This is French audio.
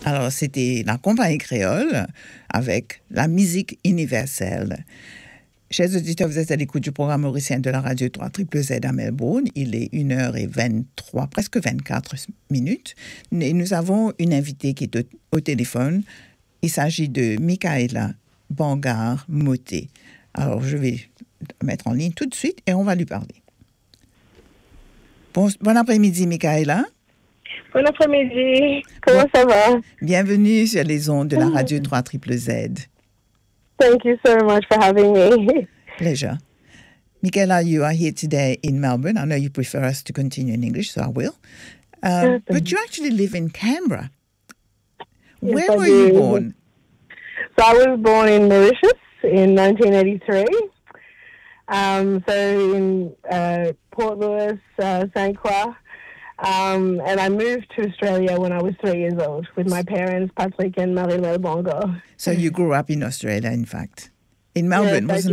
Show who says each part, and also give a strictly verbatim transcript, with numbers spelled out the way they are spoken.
Speaker 1: Alors, c'était la compagnie créole avec la musique universelle. Chers auditeurs, vous êtes à l'écoute du programme mauricien de la radio trois Z Z à Melbourne. Il est une heure vingt-trois, presque vingt-quatre minutes. Et nous avons une invitée qui est au, au téléphone. Il s'agit de Michaela Bangar-Moté. Alors, je vais la mettre en ligne tout de suite et on va lui parler. Bon, bon après-midi, Michaela.
Speaker 2: Bon après-midi. Comment bon. ça va?
Speaker 1: Bienvenue sur les ondes de la radio trois Z Z.
Speaker 2: Thank you so much for having me.
Speaker 1: Pleasure. Michaela, you are here today in Melbourne. I know you prefer us to continue in English, so I will. Um, but you actually live in Canberra.
Speaker 2: Yes,
Speaker 1: Where
Speaker 2: I
Speaker 1: were
Speaker 2: do.
Speaker 1: you born?
Speaker 2: So I was born in Mauritius in nineteen eighty-three. Um, so in uh, Port Louis, uh, Saint Croix. Um, and I moved to Australia when I was three years old with my parents, Patrick and Marilo Bongo.
Speaker 1: So you grew up in Australia, in fact. In Melbourne,
Speaker 2: Yes,
Speaker 1: wasn't